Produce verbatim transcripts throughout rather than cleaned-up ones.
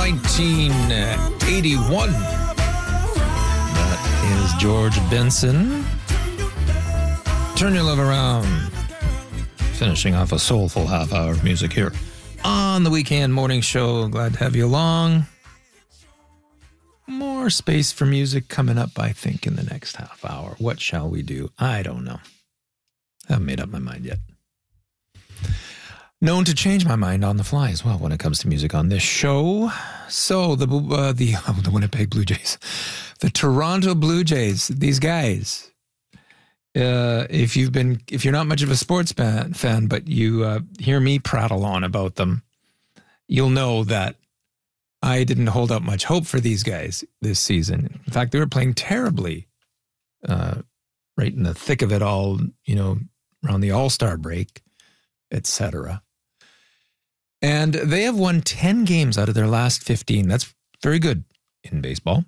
nineteen eighty-one. That is George Benson. Turn Your Love Around. Finishing off a soulful half hour of music here on the Weekend Morning Show. Glad to have you along. More space for music coming up, I think, in the next half hour. What shall we do? I don't know. I haven't made up my mind yet. Known to change my mind on the fly as well when it comes to music on this show. So the uh, the oh, the Winnipeg Blue Jays, the Toronto Blue Jays, these guys. Uh, if you've been, if you're not much of a sports fan, fan but you uh, hear me prattle on about them, you'll know that I didn't hold out much hope for these guys this season. In fact, they were playing terribly, uh, right in the thick of it all. You know, around the All-Star break, et cetera. And they have won ten games out of their last fifteen. That's very good in baseball.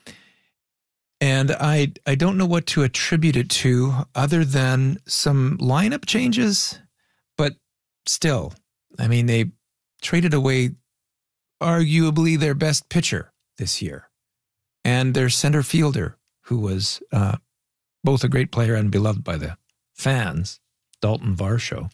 And I I don't know what to attribute it to other than some lineup changes, but still, I mean, they traded away arguably their best pitcher this year and their center fielder, who was uh, both a great player and beloved by the fans, Dalton Varsho.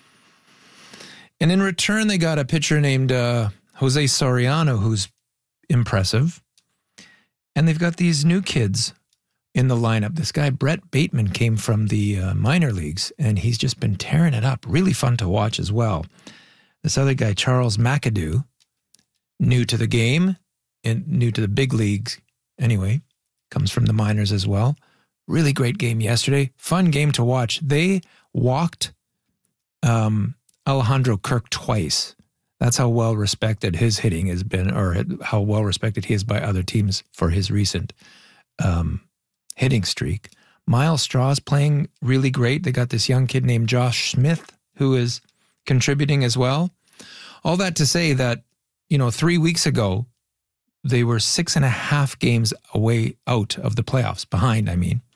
And in return, they got a pitcher named uh, Jose Soriano, who's impressive. And they've got these new kids in the lineup. This guy, Brett Bateman, came from the uh, minor leagues, and he's just been tearing it up. Really fun to watch as well. This other guy, Charles McAdoo, new to the game and new to the big leagues anyway, comes from the minors as well. Really great game yesterday. Fun game to watch. They walked um, Alejandro Kirk twice. That's how well respected his hitting has been, or how well respected he is by other teams for his recent um, hitting streak. Miles Straw's playing really great. They got this young kid named Josh Smith who is contributing as well. All that to say that, you know, three weeks ago, they were six and a half games away out of the playoffs, behind, I mean.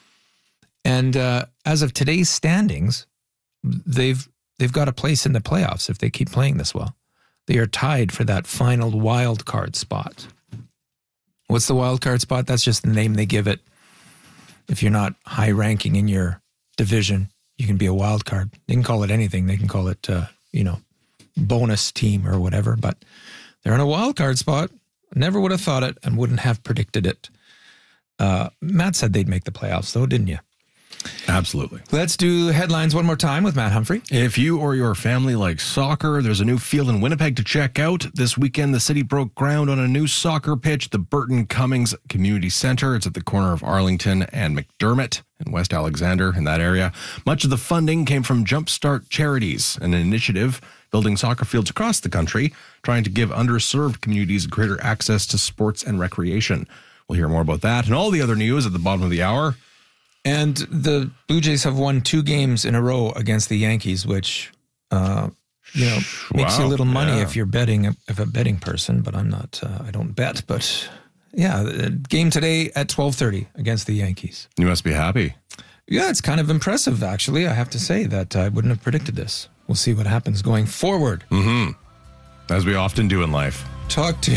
And uh, as of today's standings, they've they've got a place in the playoffs if they keep playing this well. They are tied for that final wild card spot. What's the wild card spot? That's just the name they give it. If you're not high ranking in your division, you can be a wild card. They can call it anything. They can call it, uh, you know, bonus team or whatever, but they're in a wild card spot. Never would have thought it and wouldn't have predicted it. Uh, Matt said they'd make the playoffs, though, didn't you? Absolutely. Let's do headlines one more time with Matt Humphrey. If you or your family like soccer, there's a new field in Winnipeg to check out. This weekend, the city broke ground on a new soccer pitch, the Burton Cummings Community Center. It's at the corner of Arlington and McDermott in West Alexander, in that area. Much of the funding came from Jumpstart Charities, an initiative building soccer fields across the country, trying to give underserved communities greater access to sports and recreation. We'll hear more about that and all the other news at the bottom of the hour. And the Blue Jays have won two games in a row against the Yankees, which, uh, you know, makes wow, you a little money yeah. if you're betting, if a betting person, but I'm not, uh, I don't bet. But yeah, game today at twelve thirty against the Yankees. You must be happy. Yeah, it's kind of impressive, actually. I have to say that I wouldn't have predicted this. We'll see what happens going forward. Mm-hmm. As we often do in life. Talk to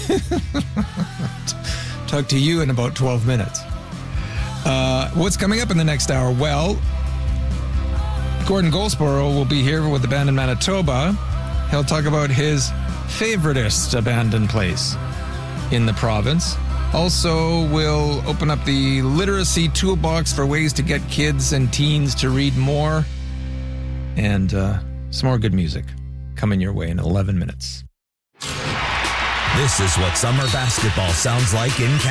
talk to you in about twelve minutes. Uh, what's coming up in the next hour? Well, Gordon Goldsboro will be here with the band in Manitoba. He'll talk about his favoritist abandoned place in the province. Also, we'll open up the literacy toolbox for ways to get kids and teens to read more. And uh, some more good music coming your way in eleven minutes. This is what summer basketball sounds like in Canada.